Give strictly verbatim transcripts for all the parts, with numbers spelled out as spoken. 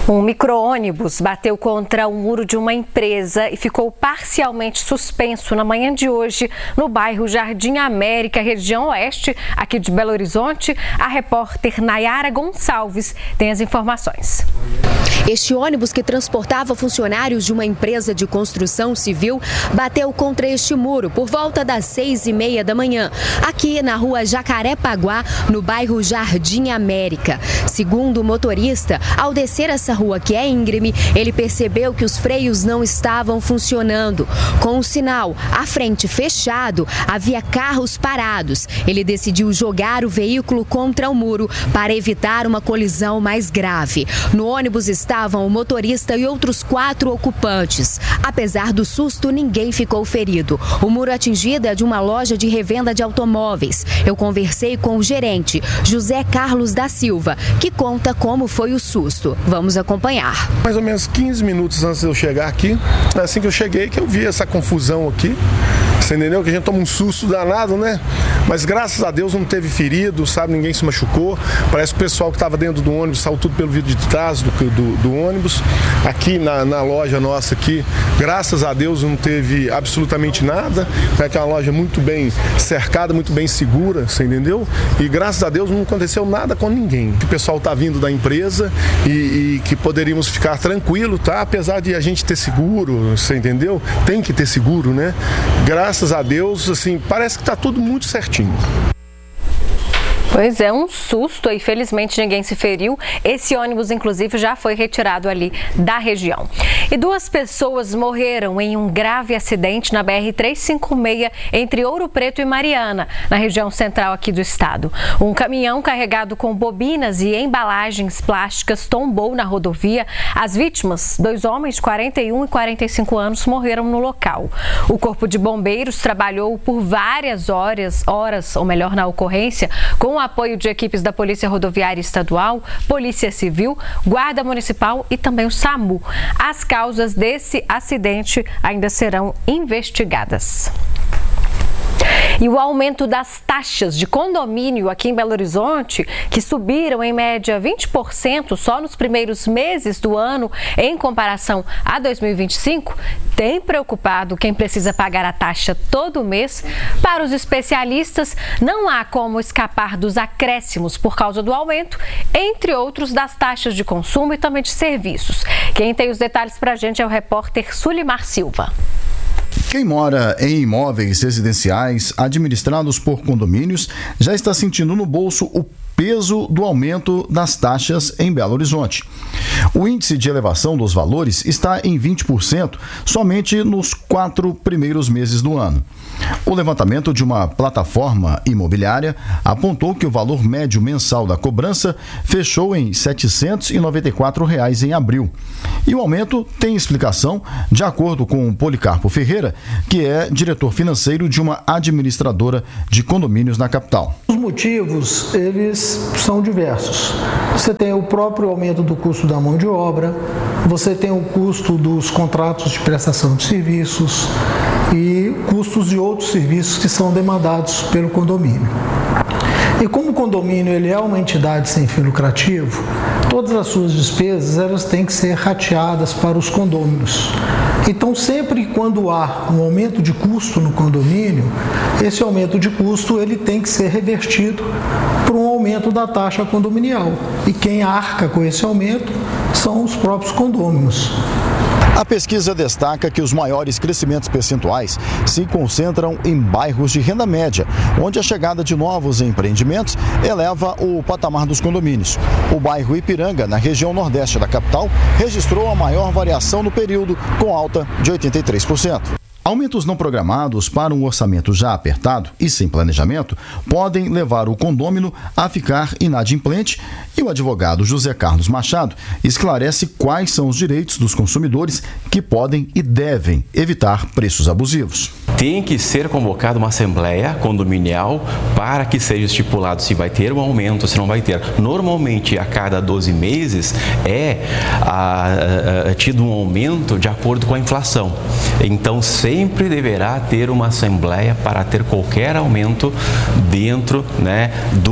Um micro-ônibus bateu contra o muro de uma empresa e ficou parcialmente suspenso na manhã de hoje no bairro Jardim América, região oeste, aqui de Belo Horizonte. A repórter Nayara Gonçalves tem as informações. Este ônibus, que transportava funcionários de uma empresa de construção civil, bateu contra este muro por volta das seis e meia da manhã, aqui na rua Jacarepaguá, no bairro Jardim América. Segundo o motorista, ao descer essa rua, que é íngreme, ele percebeu que os freios não estavam funcionando. Com o sinal à frente fechado, havia carros parados. Ele decidiu jogar o veículo contra o muro para evitar uma colisão mais grave. No ônibus estavam o motorista e outros quatro ocupantes. Apesar do susto, ninguém ficou ferido. O muro atingido é de uma loja de revenda de automóveis. Eu conversei com o gerente, José Carlos da Silva, que conta como foi o susto. Vamos acompanhar. Mais ou menos quinze minutos antes de eu chegar aqui, assim que eu cheguei, que eu vi essa confusão aqui. Você entendeu? Que a gente toma um susto danado, né? Mas graças a Deus não teve ferido, sabe? Ninguém se machucou. Parece que o pessoal que estava dentro do ônibus saiu tudo pelo vidro de trás do, do, do ônibus. Aqui na, na loja nossa aqui, graças a Deus não teve absolutamente nada. É que é uma loja muito bem cercada, muito bem segura, você entendeu? E graças a Deus não aconteceu nada com ninguém. O pessoal está vindo da empresa e, e que poderíamos ficar tranquilo, tá? Apesar de a gente ter seguro, você entendeu? Tem que ter seguro, né? Graças Graças a Deus, assim, parece que está tudo muito certinho. Pois é, um susto e felizmente ninguém se feriu. Esse ônibus, inclusive, já foi retirado ali da região. E duas pessoas morreram em um grave acidente na B R trezentos e cinquenta e seis entre Ouro Preto e Mariana, na região central aqui do estado. Um caminhão carregado com bobinas e embalagens plásticas tombou na rodovia. As vítimas, dois homens de quarenta e um e quarenta e cinco anos, morreram no local. O Corpo de Bombeiros trabalhou por várias horas, horas, ou melhor, na ocorrência, com o apoio de equipes da Polícia Rodoviária Estadual, Polícia Civil, Guarda Municipal e também o SAMU. As causas desse acidente ainda serão investigadas. E o aumento das taxas de condomínio aqui em Belo Horizonte, que subiram em média vinte por cento só nos primeiros meses do ano em comparação a dois mil e vinte e cinco, tem preocupado quem precisa pagar a taxa todo mês. Para os especialistas, não há como escapar dos acréscimos por causa do aumento, entre outros das taxas de consumo e também de serviços. Quem tem os detalhes para a gente é o repórter Sulimar Silva. Quem mora em imóveis residenciais administrados por condomínios já está sentindo no bolso o peso do aumento das taxas em Belo Horizonte. O índice de elevação dos valores está em vinte por cento somente nos quatro primeiros meses do ano. O levantamento de uma plataforma imobiliária apontou que o valor médio mensal da cobrança fechou em setecentos e noventa e quatro reais em abril. E o aumento tem explicação, de acordo com Policarpo Ferreira, que é diretor financeiro de uma administradora de condomínios na capital. Os motivos, eles são diversos. Você tem o próprio aumento do custo da mão de obra, você tem o custo dos contratos de prestação de serviços e custos de outros serviços que são demandados pelo condomínio. E como o condomínio ele é uma entidade sem fim lucrativo, todas as suas despesas elas têm que ser rateadas para os condôminos. Então, sempre quando há um aumento de custo no condomínio, esse aumento de custo ele tem que ser revertido por um aumento da taxa condominial. E quem arca com esse aumento são os próprios condôminos. A pesquisa destaca que os maiores crescimentos percentuais se concentram em bairros de renda média, onde a chegada de novos empreendimentos eleva o patamar dos condomínios. O bairro Ipiranga, na região nordeste da capital, registrou a maior variação no período, com alta de oitenta e três por cento. Aumentos não programados para um orçamento já apertado e sem planejamento podem levar o condômino a ficar inadimplente, e o advogado José Carlos Machado esclarece quais são os direitos dos consumidores que podem e devem evitar preços abusivos. Tem que ser convocada uma assembleia condominial para que seja estipulado se vai ter um aumento ou se não vai ter. Normalmente, a cada doze meses é a, a, a, tido um aumento de acordo com a inflação. Então, sempre deverá ter uma assembleia para ter qualquer aumento dentro, né, do,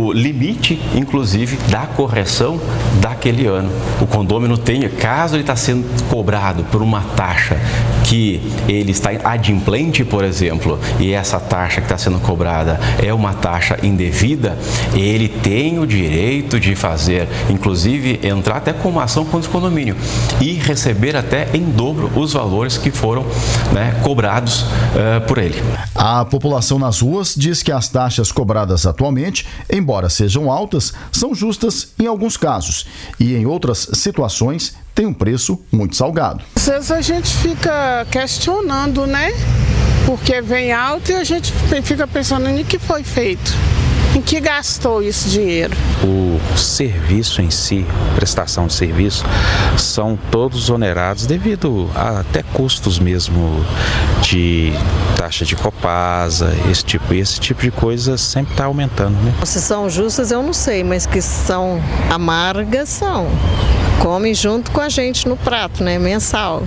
o limite, inclusive, da correção daquele ano. O condômino tem, caso ele está sendo cobrado por uma taxa que ele está adimplente, por exemplo, e essa taxa que está sendo cobrada é uma taxa indevida, ele tem o direito de fazer, inclusive, entrar até com uma ação contra o condomínio e receber até em dobro os valores que foram, né, cobrados uh, por ele. A população nas ruas diz que as taxas cobradas atualmente, embora sejam altas, são justas em alguns casos e em outras situações tem um preço muito salgado. Às vezes a gente fica questionando, né? Porque vem alto e a gente fica pensando em que foi feito, em que gastou esse dinheiro. O serviço em si, prestação de serviço, são todos onerados devido a até custos mesmo de taxa de Copasa, esse tipo, esse tipo de coisa sempre está aumentando, né? Se são justas eu não sei, mas que são amargas são. Come junto com a gente no prato, né? Mensal.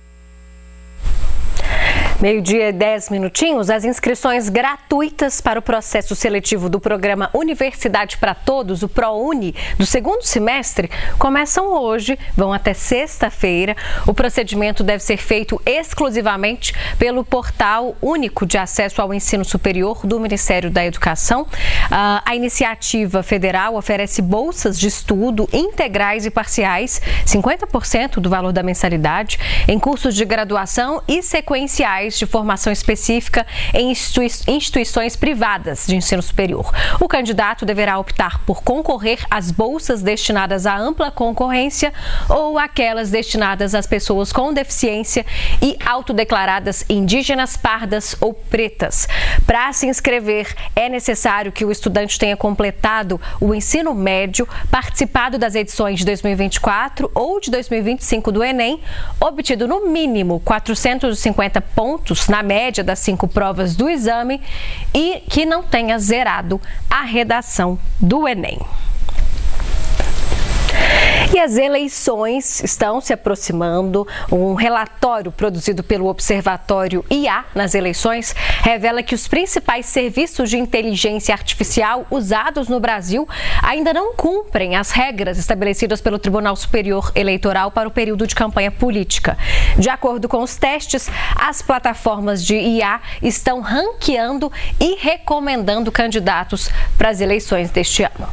Meio-dia e dez minutinhos, as inscrições gratuitas para o processo seletivo do programa Universidade para Todos, o ProUni, do segundo semestre, começam hoje, vão até sexta-feira. O procedimento deve ser feito exclusivamente pelo Portal Único de Acesso ao Ensino Superior do Ministério da Educação. A iniciativa federal oferece bolsas de estudo integrais e parciais, cinquenta por cento do valor da mensalidade, em cursos de graduação e sequenciais de formação específica em instituições privadas de ensino superior. O candidato deverá optar por concorrer às bolsas destinadas à ampla concorrência ou aquelas destinadas às pessoas com deficiência e autodeclaradas indígenas, pardas ou pretas. Para se inscrever, é necessário que o estudante tenha completado o ensino médio, participado das edições de dois mil e vinte e quatro ou de dois mil e vinte e cinco do Enem, obtido no mínimo quatrocentos e cinquenta pontos na média das cinco provas do exame e que não tenha zerado a redação do Enem. E as eleições estão se aproximando. Um relatório produzido pelo Observatório I A nas eleições revela que os principais serviços de inteligência artificial usados no Brasil ainda não cumprem as regras estabelecidas pelo Tribunal Superior Eleitoral para o período de campanha política. De acordo com os testes, as plataformas de I A estão ranqueando e recomendando candidatos para as eleições deste ano.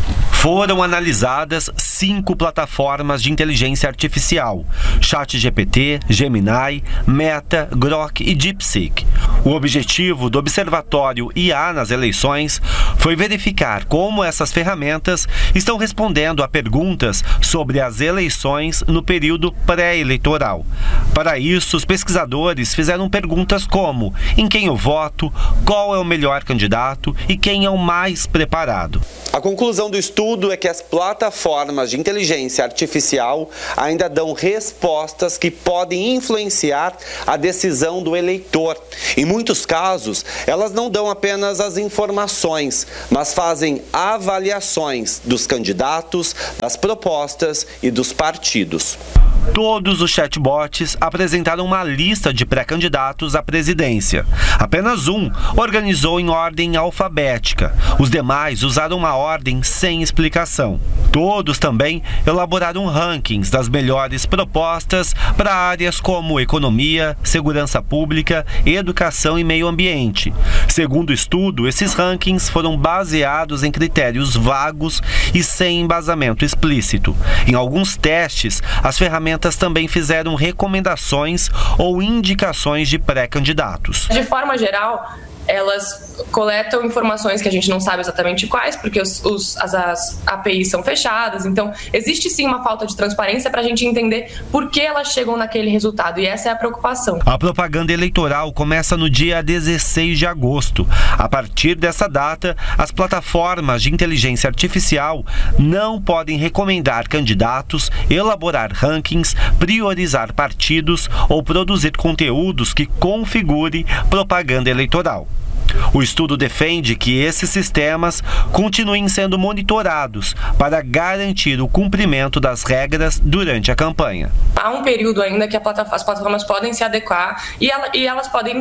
Foram analisadas cinco plataformas de inteligência artificial: ChatGPT, Gemini, Meta, Grok e DeepSeek. O objetivo do Observatório I A nas eleições foi verificar como essas ferramentas estão respondendo a perguntas sobre as eleições no período pré-eleitoral. Para isso, os pesquisadores fizeram perguntas como: em quem eu voto, qual é o melhor candidato e quem é o mais preparado. A conclusão do estudo é que as plataformas de inteligência artificial ainda dão respostas que podem influenciar a decisão do eleitor. Em muitos casos, elas não dão apenas as informações, mas fazem avaliações dos candidatos, das propostas e dos partidos. Todos os chatbots apresentaram uma lista de pré-candidatos à presidência. Apenas um organizou em ordem alfabética. Os demais usaram uma ordem sem explicação. Todos também elaboraram rankings das melhores propostas para áreas como economia, segurança pública, educação e meio ambiente. Segundo o estudo, esses rankings foram baseados em critérios vagos e sem embasamento explícito. Em alguns testes, as ferramentas também fizeram recomendações ou indicações de pré-candidatos. De forma geral, elas coletam informações que a gente não sabe exatamente quais, porque os, os, as, as A P Is são fechadas, então existe sim uma falta de transparência para a gente entender por que elas chegam naquele resultado, e essa é a preocupação. A propaganda eleitoral começa no dia dezesseis de agosto. A partir dessa data, as plataformas de inteligência artificial não podem recomendar candidatos, elaborar rankings, priorizar partidos ou produzir conteúdos que configure propaganda eleitoral. O estudo defende que esses sistemas continuem sendo monitorados para garantir o cumprimento das regras durante a campanha. Há um período ainda que a plataforma, as plataformas podem se adequar e, ela, e elas podem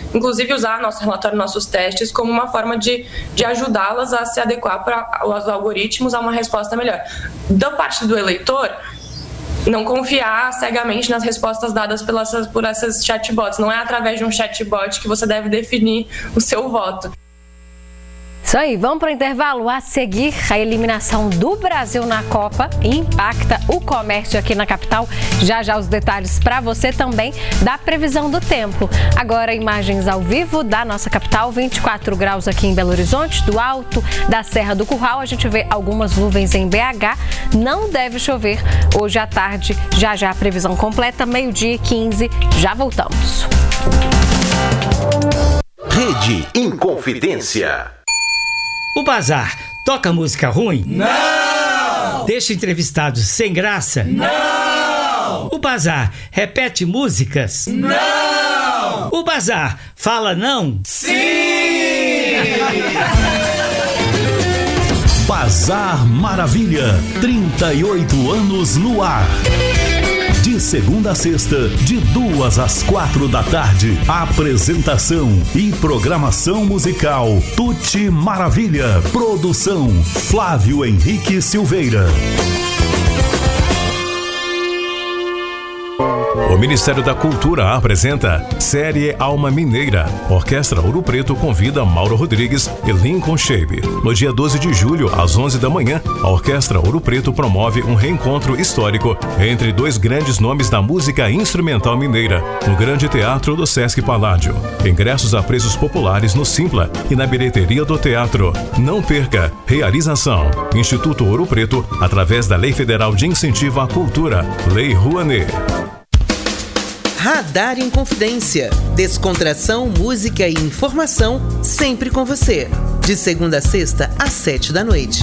inclusive usar nosso relatório, nossos testes, como uma forma de, de ajudá-las a se adequar para os algoritmos a uma resposta melhor. Da parte do eleitor, não confiar cegamente nas respostas dadas pelas, por essas chatbots. Não é através de um chatbot que você deve definir o seu voto. Isso aí, vamos para o intervalo. A seguir, a eliminação do Brasil na Copa impacta o comércio aqui na capital. Já já os detalhes para você também da previsão do tempo. Agora, imagens ao vivo da nossa capital, vinte e quatro graus aqui em Belo Horizonte, do alto da Serra do Curral. A gente vê algumas nuvens em B H. Não deve chover hoje à tarde. Já já a previsão completa, meio-dia e quinze. Já voltamos. Rede Inconfidência. O Bazar toca música ruim? Não! Deixa entrevistados sem graça? Não! O Bazar repete músicas? Não! O Bazar fala não? Sim! Bazar Maravilha, trinta e oito anos no ar. De segunda a sexta, de duas às quatro da tarde. Apresentação e programação musical Tuti Maravilha. Produção Flávio Henrique Silveira. O Ministério da Cultura apresenta Série Alma Mineira. Orquestra Ouro Preto convida Mauro Rodrigues e Lincoln Shape. No dia doze de julho, às onze da manhã, a Orquestra Ouro Preto promove um reencontro histórico entre dois grandes nomes da música instrumental mineira, no Grande Teatro do Sesc Paládio. Ingressos a preços populares no Simpla e na bilheteria do teatro. Não perca! Realização: Instituto Ouro Preto, através da Lei Federal de Incentivo à Cultura, Lei Rouanet. Radar Inconfidência. Descontração, música e informação sempre com você. De segunda a sexta, às sete da noite.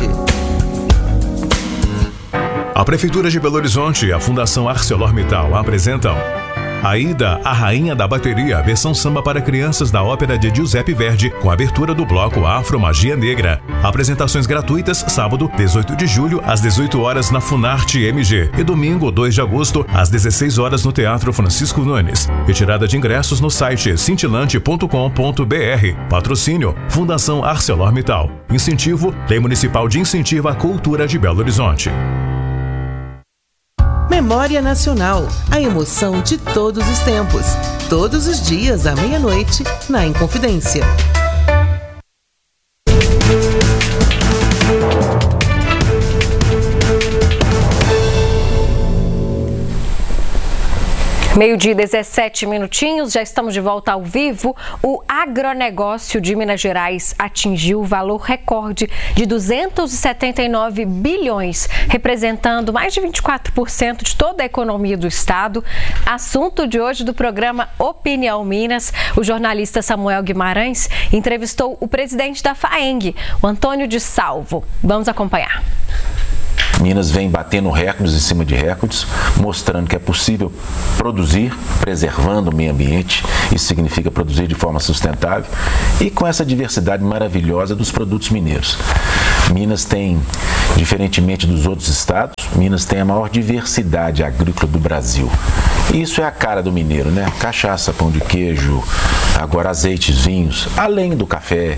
A Prefeitura de Belo Horizonte e a Fundação ArcelorMittal apresentam Aida, a Rainha da Bateria, versão samba para crianças da ópera de Giuseppe Verdi, com abertura do bloco Afro Magia Negra. Apresentações gratuitas, sábado, dezoito de julho, às dezoito horas na Funarte M G e domingo, dois de agosto, às dezesseis horas no Teatro Francisco Nunes. Retirada de ingressos no site cintilante ponto com ponto b r. Patrocínio: Fundação ArcelorMittal. Incentivo: Lei Municipal de Incentivo à Cultura de Belo Horizonte. Memória Nacional, a emoção de todos os tempos. Todos os dias à meia-noite, na Inconfidência. Meio-dia e dezessete minutinhos, já estamos de volta ao vivo. O agronegócio de Minas Gerais atingiu o valor recorde de duzentos e setenta e nove bilhões, representando mais de vinte e quatro por cento de toda a economia do estado. Assunto de hoje do programa Opinião Minas, o jornalista Samuel Guimarães entrevistou o presidente da FAENG, o Antônio de Salvo. Vamos acompanhar. Minas vem batendo recordes em cima de recordes, mostrando que é possível produzir, preservando o meio ambiente. Isso significa produzir de forma sustentável e com essa diversidade maravilhosa dos produtos mineiros. Minas tem, diferentemente dos outros estados, Minas tem a maior diversidade agrícola do Brasil. E isso é a cara do mineiro, né? Cachaça, pão de queijo, agora azeites, vinhos, além do café,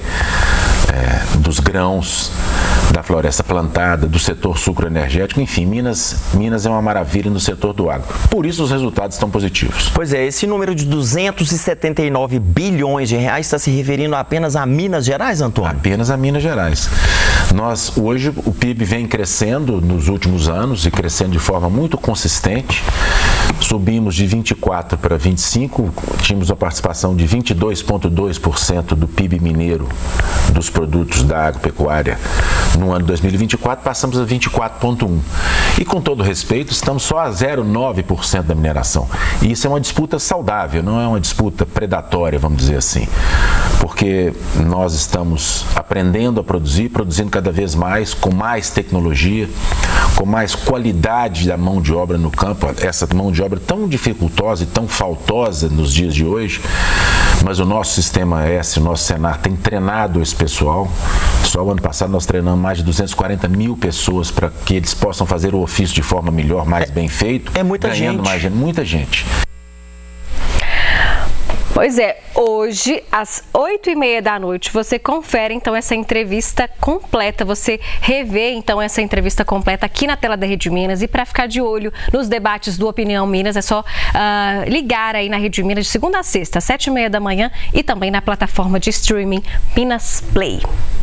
é, dos grãos, da floresta plantada, do setor sucroenergético, enfim, Minas, Minas é uma maravilha no setor do agro. Por isso os resultados estão positivos. Pois é, esse número de duzentos e setenta e nove bilhões de reais está se referindo apenas a Minas Gerais, Antônio? Apenas a Minas Gerais. Nós, hoje, o P I B vem crescendo nos últimos anos e crescendo de forma muito consistente. Subimos de vinte e quatro para vinte e cinco, tínhamos uma participação de vinte e dois vírgula dois por cento do P I B mineiro dos produtos da agropecuária. No ano dois mil e vinte e quatro, passamos a vinte e quatro vírgula um. E com todo respeito, estamos só a zero vírgula nove por cento da mineração. E isso é uma disputa saudável, não é uma disputa predatória, vamos dizer assim. Porque nós estamos aprendendo a produzir, produzindo cada vez mais, com mais tecnologia, com mais qualidade da mão de obra no campo, essa mão de obra tão dificultosa e tão faltosa nos dias de hoje. Mas o nosso Sistema S, o nosso Senar, tem treinado esse pessoal. Só o ano passado nós treinamos mais de duzentas e quarenta mil pessoas para que eles possam fazer o ofício de forma melhor, mais é, bem feito. É muita ganhando gente. Mais gente. Muita gente. Pois é, hoje às oito e meia da noite você confere então essa entrevista completa, você revê então essa entrevista completa aqui na tela da Rede Minas. E para ficar de olho nos debates do Opinião Minas é só uh, ligar aí na Rede Minas de segunda a sexta, às sete e meia da manhã e também na plataforma de streaming Minas Play.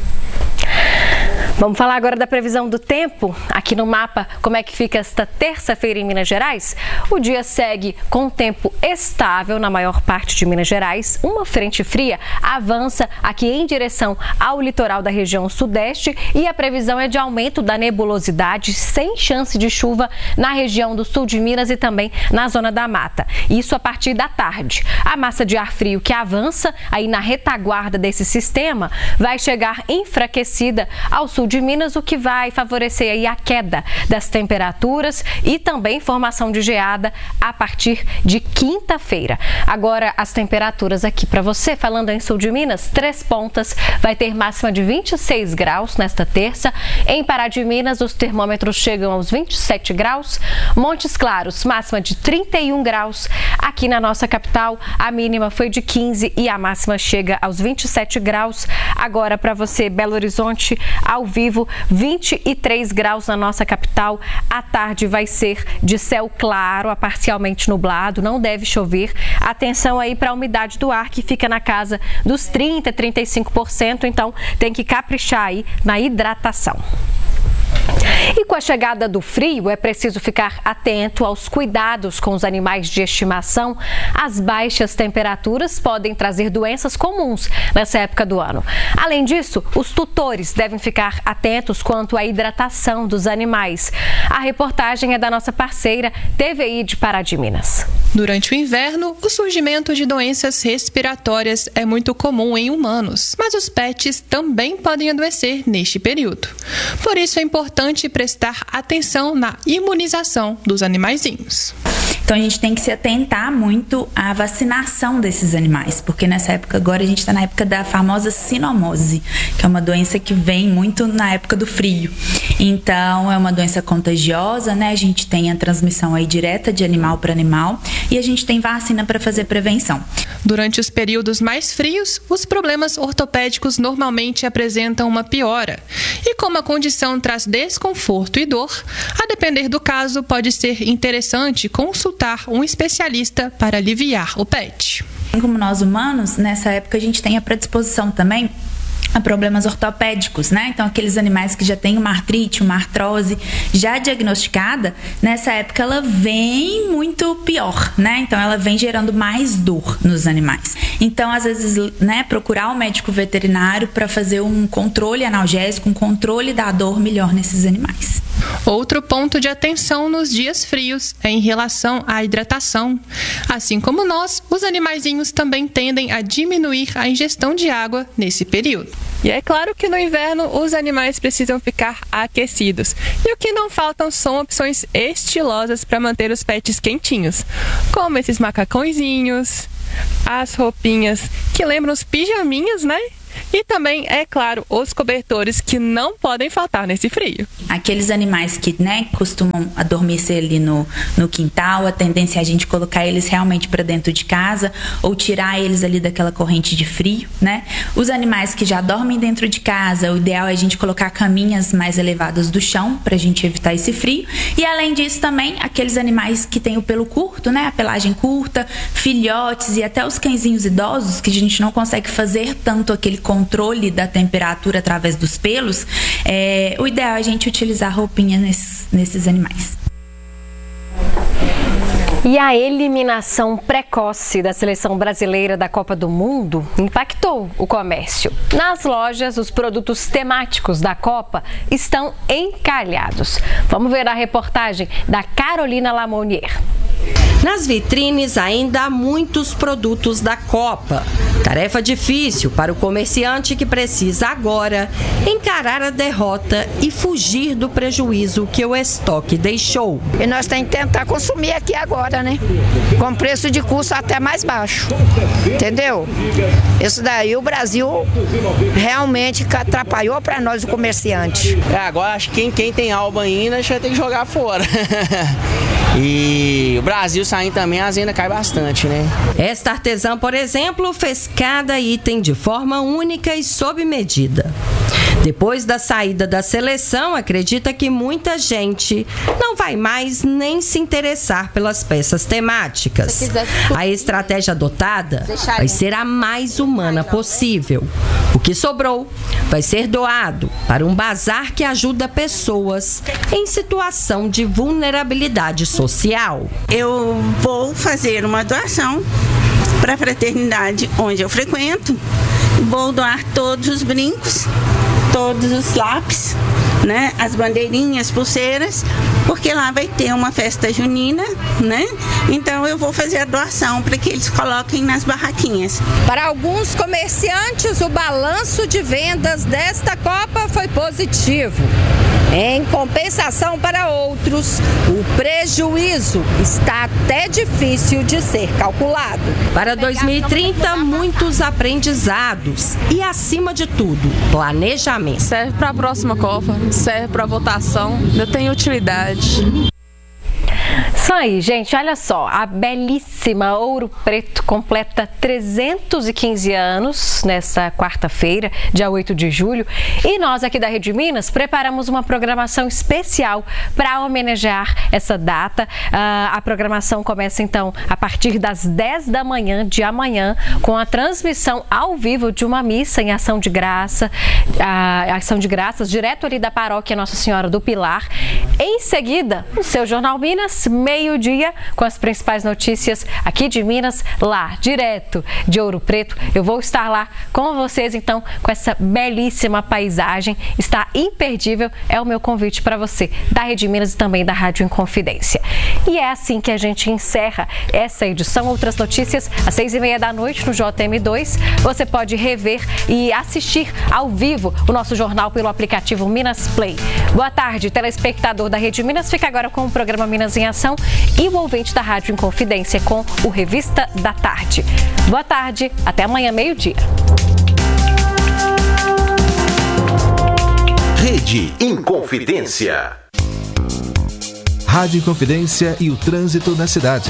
Vamos falar agora da previsão do tempo aqui no mapa, como é que fica esta terça-feira em Minas Gerais. O dia segue com tempo estável na maior parte de Minas Gerais. Uma frente fria avança aqui em direção ao litoral da região sudeste e a previsão é de aumento da nebulosidade, sem chance de chuva na região do sul de Minas e também na zona da mata. Isso a partir da tarde. A massa de ar frio que avança aí na retaguarda desse sistema vai chegar enfraquecida ao sul de Minas, o que vai favorecer aí a queda das temperaturas e também formação de geada a partir de quinta-feira. Agora as temperaturas aqui para você, falando em sul de Minas, Três Pontas vai ter máxima de vinte e seis graus nesta terça. Em Pará de Minas, os termômetros chegam aos vinte e sete graus. Montes Claros, máxima de trinta e um graus. Aqui na nossa capital, a mínima foi de quinze e a máxima chega aos vinte e sete graus. Agora para você, Belo Horizonte, ao vivo, vinte e três graus na nossa capital. À tarde vai ser de céu claro a parcialmente nublado, não deve chover. Atenção aí para a umidade do ar, que fica na casa dos trinta, trinta e cinco por cento, então tem que caprichar aí na hidratação. E com a chegada do frio, é preciso ficar atento aos cuidados com os animais de estimação. As baixas temperaturas podem trazer doenças comuns nessa época do ano. Além disso, os tutores devem ficar atentos quanto à hidratação dos animais. A reportagem é da nossa parceira T V I de Pará de Minas. Durante o inverno, o surgimento de doenças respiratórias é muito comum em humanos, mas os pets também podem adoecer neste período. Por isso é importante prestar atenção na imunização dos animaizinhos. Então a gente tem que se atentar muito à vacinação desses animais, porque nessa época agora a gente está na época da famosa sinomose, que é uma doença que vem muito na época do frio. Então é uma doença contagiosa, né? A gente tem a transmissão aí direta de animal para animal e a gente tem vacina para fazer prevenção. Durante os períodos mais frios, os problemas ortopédicos normalmente apresentam uma piora. E como a condição traz desconforto e dor, a depender do caso, pode ser interessante consultar um especialista para aliviar o pet. Como nós humanos, nessa época a gente tem a predisposição também a problemas ortopédicos, né? Então, aqueles animais que já têm uma artrite, uma artrose já diagnosticada, nessa época ela vem muito pior, né? Então, ela vem gerando mais dor nos animais. Então, às vezes, né, procurar o médico veterinário para fazer um controle analgésico, um controle da dor melhor nesses animais. Outro ponto de atenção nos dias frios é em relação à hidratação. Assim como nós, os animaizinhos também tendem a diminuir a ingestão de água nesse período. E é claro que no inverno os animais precisam ficar aquecidos. E o que não faltam são opções estilosas para manter os pets quentinhos, como esses macacõezinhos, as roupinhas que lembram os pijaminhas, né? E também, é claro, os cobertores que não podem faltar nesse frio. Aqueles animais que, né, costumam adormecer ali no, no quintal, a tendência é a gente colocar eles realmente para dentro de casa ou tirar eles ali daquela corrente de frio, né? Os animais que já dormem dentro de casa, o ideal é a gente colocar caminhas mais elevadas do chão para a gente evitar esse frio. E além disso também, aqueles animais que têm o pelo curto, né, a pelagem curta, filhotes e até os cãezinhos idosos, que a gente não consegue fazer tanto aquele controle da temperatura através dos pelos, é, o ideal é a gente utilizar roupinha nesses, nesses animais. E a eliminação precoce da seleção brasileira da Copa do Mundo impactou o comércio. Nas lojas, os produtos temáticos da Copa estão encalhados. Vamos ver a reportagem da Carolina Lamonier. Nas vitrines ainda há muitos produtos da Copa. Tarefa difícil para o comerciante que precisa agora encarar a derrota e fugir do prejuízo que o estoque deixou. E nós temos que tentar consumir aqui agora, né? Com preço de custo até mais baixo. Entendeu? Isso daí o Brasil realmente atrapalhou para nós, o comerciante. É, agora acho que quem, quem tem alma ainda já tem que jogar fora. E o Brasil saindo também, a renda cai bastante, né? Esta artesã, por exemplo, fez cada item de forma única e sob medida. Depois da saída da seleção, acredita que muita gente não vai mais nem se interessar pelas peças temáticas. A estratégia adotada vai ser a mais humana possível. O que sobrou vai ser doado para um bazar que ajuda pessoas em situação de vulnerabilidade social. Eu vou fazer uma doação para a fraternidade onde eu frequento. Vou doar todos os brincos, todos os lápis, né, as bandeirinhas, pulseiras, porque lá vai ter uma festa junina, né? Então eu vou fazer a doação para que eles coloquem nas barraquinhas. Para alguns comerciantes, o balanço de vendas desta Copa foi positivo. Em compensação, para outros, o prejuízo está até difícil de ser calculado. Para dois mil e trinta, muitos aprendizados e, acima de tudo, planejamento. Serve para a próxima Copa, serve para votação, ainda tem utilidade. Isso aí, gente, olha só, a belíssima Ouro Preto completa trezentos e quinze anos nessa quarta-feira, dia oito de julho, e nós aqui da Rede Minas preparamos uma programação especial para homenagear essa data. Uh, a programação começa então a partir das dez da manhã de amanhã, com a transmissão ao vivo de uma missa em ação de graça, uh, ação de graças, direto ali da paróquia Nossa Senhora do Pilar. Em seguida, o seu Jornal Minas, meio-dia, com as principais notícias aqui de Minas, lá, direto de Ouro Preto. Eu vou estar lá com vocês, então, com essa belíssima paisagem. Está imperdível, é o meu convite para você, da Rede Minas e também da Rádio Inconfidência. E é assim que a gente encerra essa edição. Outras notícias, às seis e meia da noite, no J M dois. Você pode rever e assistir ao vivo o nosso jornal pelo aplicativo Minas Play. Boa tarde, telespectador da Rede Minas. Fica agora com o programa Minas em Ação e o ouvinte da Rádio Inconfidência com o Revista da Tarde. Boa tarde, até amanhã, meio-dia. Rede Inconfidência. Rádio Inconfidência e o trânsito na cidade.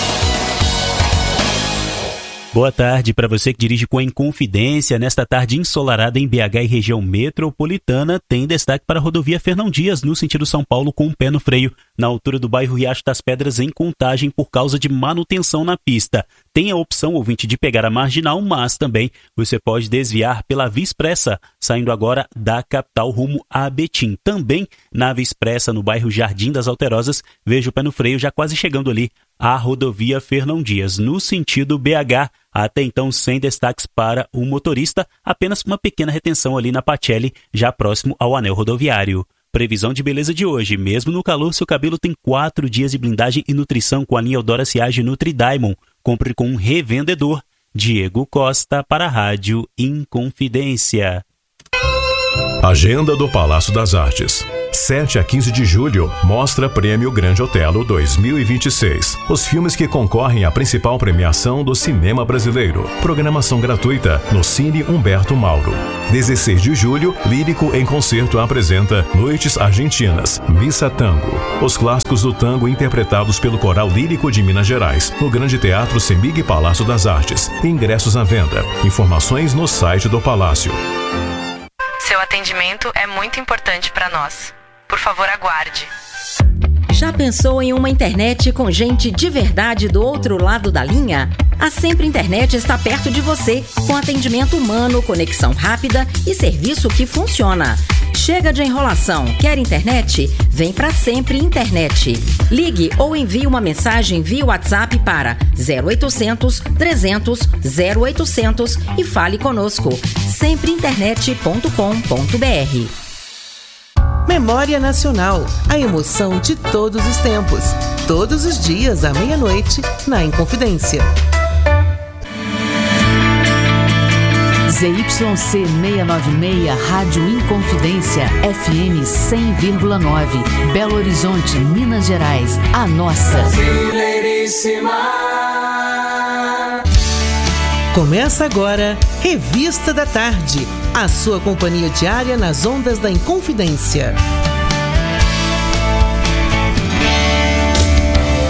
Boa tarde para você que dirige com a Inconfidência. Nesta tarde ensolarada em B H e região metropolitana, tem destaque para a rodovia Fernão Dias, no sentido São Paulo, com o pé no freio, na altura do bairro Riacho das Pedras, em Contagem, por causa de manutenção na pista. Tem a opção, ouvinte, de pegar a marginal, mas também você pode desviar pela Via Expressa, saindo agora da capital rumo a Betim. Também na Via Expressa, no bairro Jardim das Alterosas, veja o pé no freio, já quase chegando ali a rodovia Fernão Dias, no sentido B H, até então sem destaques para o motorista, apenas uma pequena retenção ali na Pacelli, já próximo ao anel rodoviário. Previsão de beleza de hoje: mesmo no calor, seu cabelo tem quatro dias de blindagem e nutrição com a linha Eudora Ciage Nutri Diamond. Compre com um revendedor. Diego Costa para a Rádio Inconfidência. Agenda do Palácio das Artes. sete a quinze de julho, Mostra Prêmio Grande Otelo dois mil e vinte e seis. Os filmes que concorrem à principal premiação do cinema brasileiro. Programação gratuita no Cine Humberto Mauro. dezesseis de julho, Lírico em Concerto apresenta Noites Argentinas, Missa Tango. Os clássicos do tango interpretados pelo Coral Lírico de Minas Gerais, no Grande Teatro Semig Palácio das Artes. Ingressos à venda. Informações no site do Palácio. Seu atendimento é muito importante para nós. Por favor, aguarde. Já pensou em uma internet com gente de verdade do outro lado da linha? A Sempre Internet está perto de você, com atendimento humano, conexão rápida e serviço que funciona. Chega de enrolação. Quer internet? Vem pra Sempre Internet. Ligue ou envie uma mensagem via WhatsApp para zero oitocentos, trezentos, zero oitocentos e fale conosco. sempre internet ponto com ponto br. Memória Nacional, a emoção de todos os tempos. Todos os dias à meia-noite, na Inconfidência. Z Y C seiscentos e noventa e seis, Rádio Inconfidência, F M cem vírgula nove, Belo Horizonte, Minas Gerais, a nossa. Começa agora, Revista da Tarde, a sua companhia diária nas ondas da Inconfidência.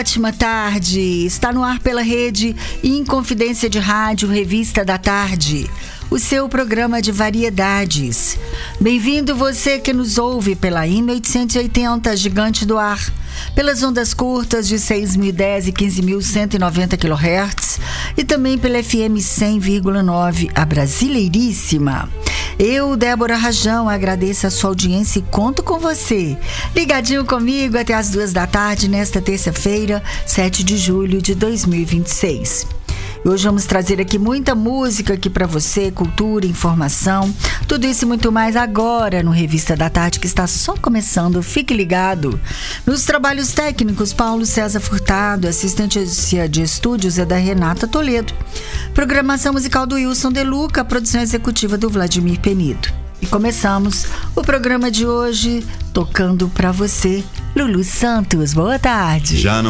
ótima tarde. Está no ar pela rede Inconfidência de Rádio, Revista da Tarde, o seu programa de variedades. Bem-vindo você que nos ouve pela I M oitocentos e oitenta, Gigante do Ar, pelas ondas curtas de seis mil e dez e quinze mil cento e noventa quilohertz e também pela F M cem vírgula nove, a Brasileiríssima. Eu, Débora Rajão, agradeço a sua audiência e conto com você, ligadinho comigo até as duas da tarde nesta terça-feira, sete de julho de dois mil e vinte e seis. Hoje vamos trazer aqui muita música aqui para você, cultura, informação, tudo isso e muito mais agora no Revista da Tarde, que está só começando. Fique ligado. Nos trabalhos técnicos, Paulo César Furtado, assistência de estúdios é da Renata Toledo, programação musical do Wilson De Luca, produção executiva do Vladimir Penido. E começamos o programa de hoje tocando para você Lulu Santos. Boa tarde. Já não